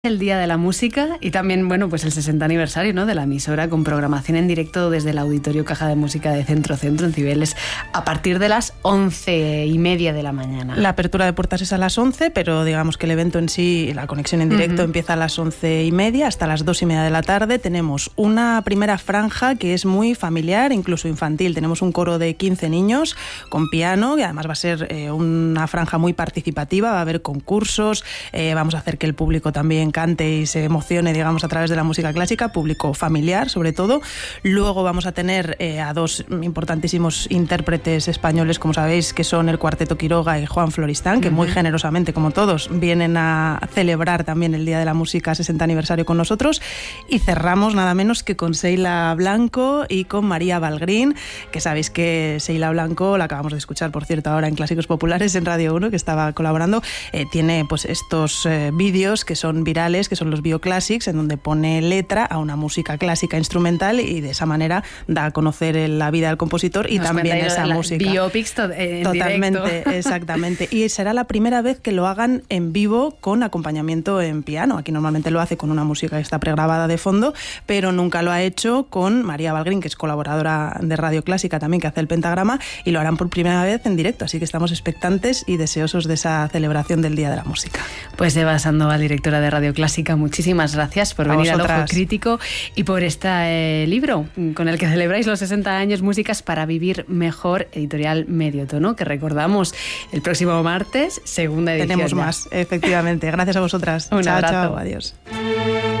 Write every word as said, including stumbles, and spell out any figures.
El Día de la Música y también, bueno, pues el sesenta aniversario, ¿no?, de la emisora, con programación en directo desde el Auditorio Caja de Música de Centro Centro en Cibeles a partir de las once y media de la mañana. La apertura de puertas es a las once, pero digamos que el evento en sí, la conexión en directo, uh-huh. empieza a las once y media hasta las dos y media de la tarde. Tenemos una primera franja que es muy familiar, incluso infantil. Tenemos un coro de quince niños con piano, y además va a ser eh, una franja muy participativa, va a haber concursos, eh, vamos a hacer que el público también cante y se emocione, digamos, a través de la música clásica, público familiar sobre todo. Luego vamos a tener eh, a dos importantísimos intérpretes españoles, como sabéis, que son el Cuarteto Quiroga y Juan Floristán, que uh-huh. muy generosamente, como todos, vienen a celebrar también el Día de la Música sesenta aniversario con nosotros. Y cerramos nada menos que con Seila Blanco y con María Valgrín, que sabéis que Seila Blanco, la acabamos de escuchar, por cierto, ahora en Clásicos Populares en Radio uno, que estaba colaborando, eh, tiene pues estos eh, vídeos que son virales, que son los Bioclassics, en donde pone letra a una música clásica instrumental y de esa manera da a conocer la vida del compositor y Nos también esa música. Biopics to- en Totalmente, directo. Exactamente. Y será la primera vez que lo hagan en vivo con acompañamiento en piano. Aquí normalmente lo hace con una música que está pregrabada de fondo, pero nunca lo ha hecho con María Valgrín, que es colaboradora de Radio Clásica también, que hace el pentagrama, y lo harán por primera vez en directo. Así que estamos expectantes y deseosos de esa celebración del Día de la Música. Pues Eva Sandoval, directora de Radio Clásica, muchísimas gracias por a venir vosotras. al Ojo Crítico y por este eh, libro con el que celebráis los sesenta años, Músicas para vivir mejor, editorial Medio Tono, que recordamos el próximo martes, segunda edición. Tenemos ya. más, efectivamente. Gracias a vosotras. Un chao, abrazo. chao, adiós.